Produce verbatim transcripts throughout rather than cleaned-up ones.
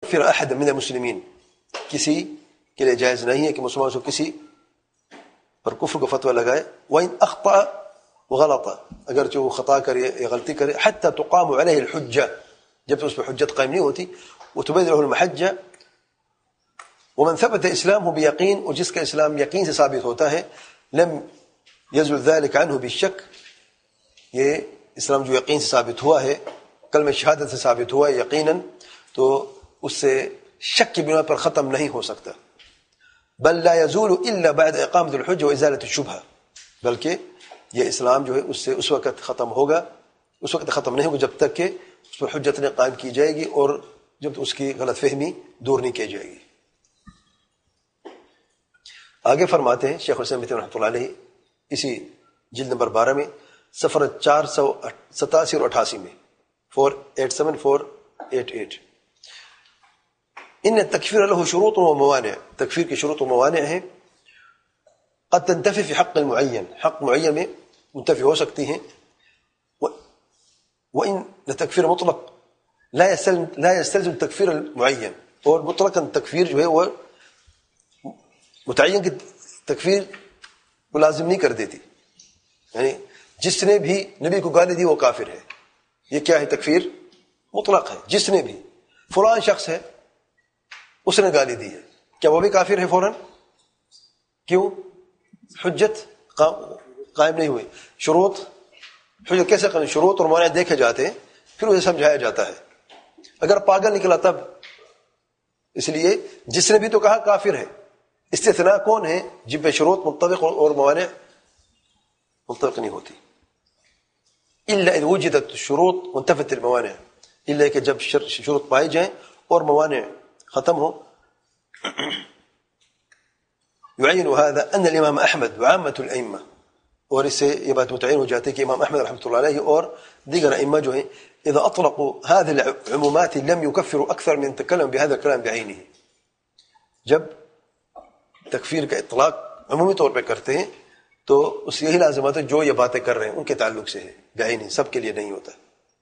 یکفر احد من المسلمین، کسی کے لیے جائز نہیں ہے کہ مسلمان کو کسی پر کفر کا فتویٰ لگائے. وَإِنْ أَخْطَأَ وغلط، اگرچہ وہ خطا کرے یا غلطی کرے، حتی تقام علیہ الحجہ، جب اس پہ حجت قائم نہیں ہوتی. وتبین له المحجہ. ومن ثبت اسلامه بیقین، اور جس کا اسلام یقین سے ثابت ہوتا ہے، لم یزل ذلك عنه بالشک، یہ اسلام جو یقین سے ثابت ہوا ہے، کلمہ شہادت سے ثابت ہوا ہے یقیناً، تو اس سے شک کی بنا پر ختم نہیں ہو سکتا. بل لا يزول الا بعد اقامت الحجہ وازالۃ الشبہہ، بلکہ یہ اسلام جو ہے اس سے اس وقت ختم ہوگا، اس وقت ختم نہیں ہوگا جب تک کہ اس پر حجت نے قائم کی جائے گی اور جب اس کی غلط فہمی دور نہیں کی جائے گی. آگے فرماتے ہیں شیخ الاسلام ابن تیمیہ رحمۃ اللہ علیہ اسی جلد نمبر بارہ میں صفحہ چار سو ستاسی اور اٹھاسی میں، four eight seven four eight at, ان التکفیر له شروط و موانع، تکفیر کی شروط و موانع ہیں. قد تنتفی فی حق المعین، حق معین میں منتفی ہو سکتی ہیں. وإن لتکفیر مطلق لا يستلزم لا يستلزم تکفیر المعین، اور مطلقاً تکفیر جو ہے وہ متعین کی تکفیر کو لازم نہیں کر دیتی. یعنی جس نے بھی نبی کو گالی دی وہ کافر ہے، یہ کیا ہے؟ تکفیر مطلق ہے. جس نے بھی فلان شخص ہے اس نے گالی دی ہے، کیا وہ بھی کافر ہے فوراً؟ کیوں؟ حجت قائم نہیں ہوئی. شروط حجت کیسے قائم؟ شروط اور موانع دیکھے جاتے ہیں، پھر اسے سمجھایا جاتا ہے. اگر پاگل نکلا تب، اس لیے جس نے بھی تو کہا کافر ہے. استثناء کون ہے؟ جن پہ شروط متفق اور موانع متفق نہیں ہوتی. الا اذ وجدت الشروط وانتفت الموانع، الا کہ جب شروط پائی جائیں اور موانع ختم ہو. يعين هذا ان الامام احمد وعامة الائمه، اور اس سے یہ بات متعین ہو جاتی ہے کہ امام احمد رحمۃ اللہ علیہ اور دیگر ائمہ جو ہیں اذا اطلقوا هذه العمومات لم يكفروا اكثر من تكلم بهذا الكلام بعينه، جب تکفیر کا اطلاق عمومی طور پہ کرتے ہیں تو اس یہی لازمات ہے جو یہ باتیں کر رہے ہیں ان کے تعلق سے ہے، بعینی، سب کے لیے نہیں ہوتا.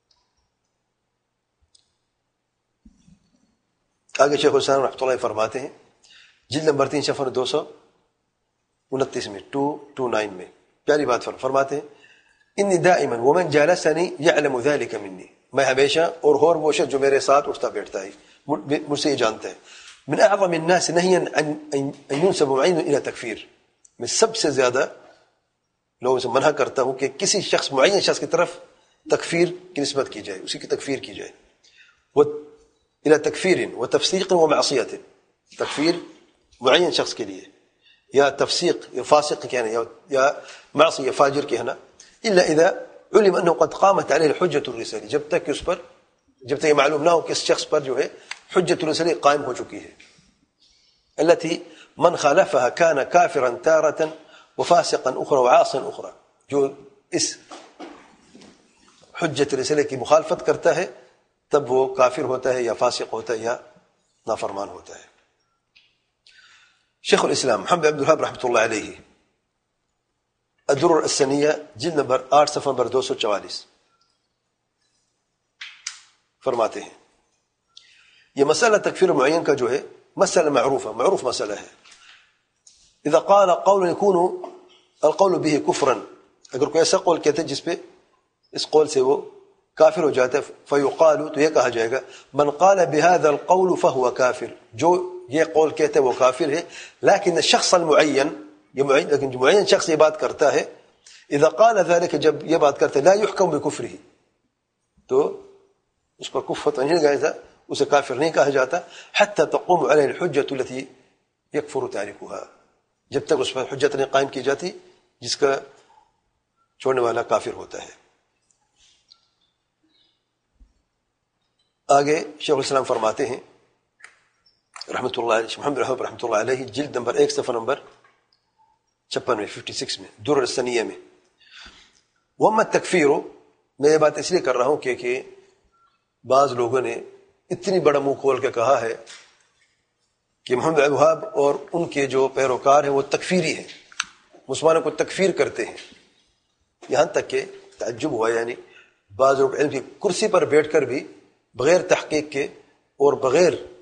آگے شیخ الاسلام رحمۃ اللہ فرماتے ہیں جلد نمبر تین صفحہ دو سو انتیس میں، ٹو ٹو نائن میں، پیاری بات فرماتے ہیں انی دائما ومن جالسنی یعلم ذلك منی، میں ہمیشہ اور ہور وہ شخص جو میرے ساتھ اٹھتا بیٹھتا ہے مجھ سے یہ جانتا ہے. من اعظم الناس نہیا ان ينسب معین الى تکفیر، میں سب سے زیادہ لوگوں سے منع کرتا ہوں کہ کسی شخص معین شخص کی طرف تکفیر کی نسبت کی جائے، اسی کی تکفیر کی جائے. وہ الى تکفیر و تفسیق و معصیت، تکفیر معین شخص کے لیے یا تفسیق یا فاسق کہنا یا یا معصی یا فاجر کہنا، الا اذا علم انه قد قامت عليه الحجة الرسالية، جب تک کہ اس پر جب تک یہ معلوم نہ ہو کہ اس شخص پر جو ہے حجت الرسالية قائم ہو چکی ہے. التي من خالفها كان كافرا تارة وفاسقا اخرى وعاصا اخرى، جو اس حجت الرسالية کی مخالفت کرتا ہے تب وہ کافر ہوتا ہے یا فاسق ہوتا ہے یا نافرمان ہوتا ہے. شیخ الاسلام محمد عبد الوهاب رحمۃ اللہ علیہ الدرر السنیہ جلد نمبر آٹھ صفحہ نمبر دو سو چوالیس فرماتے ہیں یہ مسئلہ تکفیر معین کا جو ہے مسئلہ معروف معروف مسئلہ ہے. اذا قال قول يكون القول به كفرا، اگر کوئی ایسا قول کہتے ہیں جس پہ اس قول سے وہ کافر ہو جاتا ہے، فیقال، تو یہ کہا جائے گا من قال بهذا القول فهو کافر، جو یہ قول کہتے ہیں وہ کافر ہے. لیکن الشخص المعین، یہ معین لیکن جو معین شخص یہ بات کرتا ہے، اذا قال ذلك، جب یہ بات کرتا ہے، لا يحكم بكفره، تو اس پر کفر نہیں لگایا جاتا، اسے کافر نہیں کہا جاتا. حتى تقوم عليه الحجة التي يكفر تاركها، جب تک اس پر حجت نہیں قائم کی جاتی جس کا چھوڑنے والا کافر ہوتا ہے. آگے شیخ الاسلام فرماتے ہیں رحمۃ اللہ علیہ، محمد رحمۃ رحمۃ اللہ علیہ جلد نمبر ایک صفحہ نمبر چھپن میں، ففٹی سکس میں، درر السنیہ میں، وَأَمَّا التَّكْفِيرُ، میں یہ بات اس لیے کر رہا ہوں کہ کہ بعض لوگوں نے اتنی بڑا منہ کھول کے کہا ہے کہ محمد عبد الوہاب اور ان کے جو پیروکار ہیں وہ تکفیری ہیں، مسلمانوں کو تکفیر کرتے ہیں. یہاں تک کہ تعجب ہوا، یعنی بعض لوگ علم کی کرسی پر بیٹھ کر بھی بغیر تحقیق کے اور بغیر